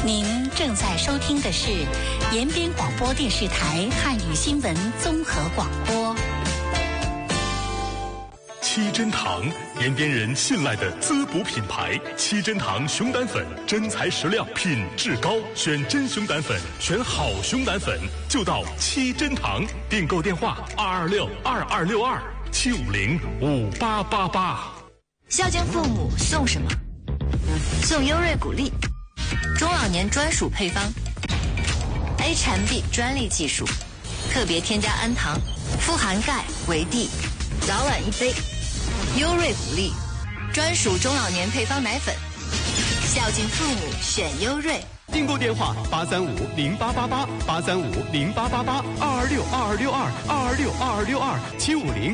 您正在收听的是延边广播电视台汉语新闻综合广播。 七珍堂，延边人信赖的滋补品牌。七珍堂熊胆粉，真材实料，品质高，选真熊胆粉，选好熊胆粉，就到七珍堂。订购电话226-2262-750-5888。 孝敬父母送什么？送优瑞谷粒，中老年专属配方 ，A 产 B 专利技术，特别添加氨糖，富含钙、维 D， 早晚一杯。优瑞谷粒，专属中老年配方奶粉，孝敬父母选优瑞。 订购电话8350888，8350888，226-2262-226-2262-750。